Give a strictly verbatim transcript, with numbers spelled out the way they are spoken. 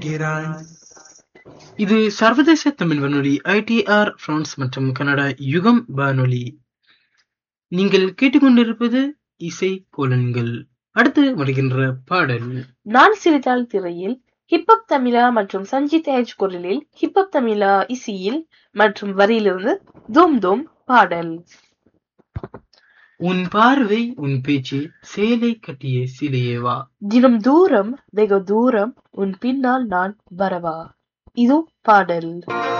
போகிறாய். இது சர்வதேச தமிழ் வானொலி ஐடிஆர் பிரான்ஸ் மற்றும் கனடா யுகம் வானொலி. நீங்கள் கேட்டுக்கொண்டிருப்பது இசை கோலன்கள். அடுத்து வருகின்ற பாடல் நான் சிரித்தால் திரையில் ஹிப்ஹப் தமிழா மற்றும் சஞ்சித் ஏஜ் குரலில் ஹிப்ஹப் தமிழா இசையில் மற்றும் வரியிலிருந்து தூம் தூம் பாடல். உன் பார்வை உன் பேச்சு சேலை கட்டிய சிலையேவா, தினம் தூரம் வெகு தூரம் உன் பின்னால் நான் வரவா. இது பாடல்.